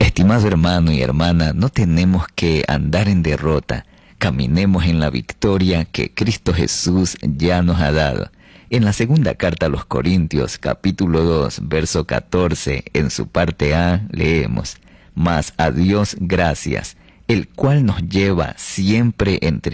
Estimado hermano y hermana, no tenemos que andar en derrota. Caminemos en la victoria que Cristo Jesús ya nos ha dado. En la segunda carta a los Corintios, capítulo 2, verso 14, en su parte A, leemos: Mas a Dios gracias, el cual nos lleva siempre en